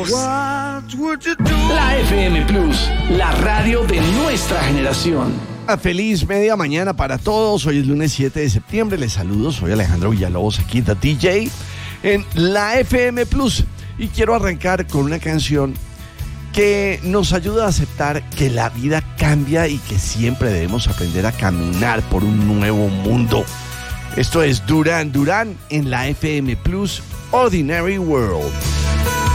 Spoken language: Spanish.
Plus. La FM Plus, la radio de nuestra generación. Feliz media mañana para todos. Hoy es lunes 7 de septiembre. Les saludo, soy Alejandro Villalobos, aquí The DJ en la FM Plus. Y quiero arrancar con una canción que nos ayuda a aceptar que la vida cambia y que siempre debemos aprender a caminar por un nuevo mundo. Esto es Duran Duran en la FM Plus, Ordinary World.